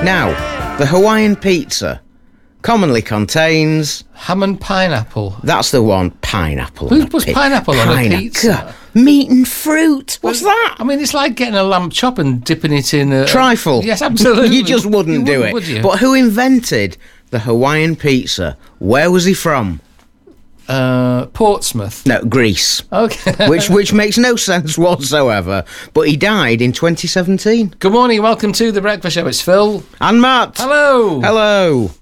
Now, the Hawaiian pizza commonly contains... Ham and pineapple. That's the one, pineapple. Who puts pineapple on a pizza? Meat and fruit. What's that? I mean, it's like getting a lamb chop and dipping it in a... Trifle. Yes, absolutely. You just wouldn't do it. Would you? But who invented the Hawaiian pizza? Where was he from? Portsmouth. No, Greece. Okay. which makes no sense whatsoever. But he died in 2017. Good morning, welcome to The Breakfast Show. It's Phil. And Matt. Hello. Hello.